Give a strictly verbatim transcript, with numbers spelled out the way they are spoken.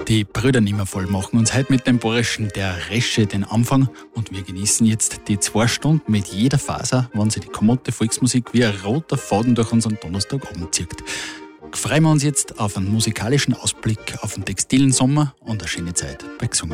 Die Brüder Nimmervoll machen uns heute mit dem Bayerischen Der Resche den Anfang und wir genießen jetzt die zwei Stunden mit jeder Faser, wenn sich die kommode Volksmusik wie ein roter Faden durch unseren Donnerstagabend zieht. Freuen wir uns jetzt auf einen musikalischen Ausblick auf den textilen Sommer und eine schöne Zeit bei Gesungen.